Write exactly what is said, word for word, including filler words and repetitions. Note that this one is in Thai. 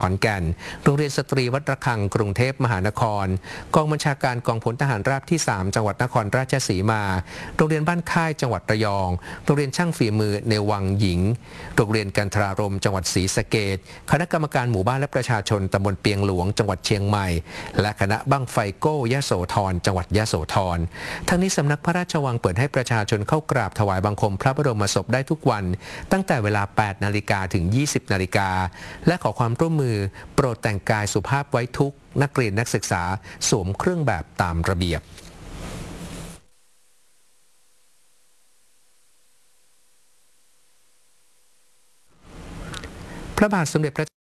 ขอนแก่นโรงเรียนสตรีวัดระฆังกรุงเทพมหานครกองบัญชาการกองพลทหารราบที่สามจังหวัดนครราชสีมาโรงเรียนบ้านค่ายจังหวัดระยองโรงเรียนช่างฝีมือในวังหญิงโรงเรียนกันทรารมจังหวัดศรีสะเกษคณะกรรมการหมู่บ้านและประชาชนตำบลเปียงหลวงจังหวัดเชียงใหม่และคณะบั้งไฟโก้ยโสธรจังหวัดยโสธรทั้งนี้สำนักพระราชวังเปิดให้ประชาชนเข้ากราบถวายบังคมพระบรมศพได้ทุกวันตั้งแต่เวลา แปดนาฬิกา ถึง ยี่สิบนาฬิกาและขอความร่วมมือโปรดแต่งกายสุภาพไว้ทุกนักเรียนนักศึกษาสวมเครื่องแบบตามระเบียบพระบาทสมเด็จพระ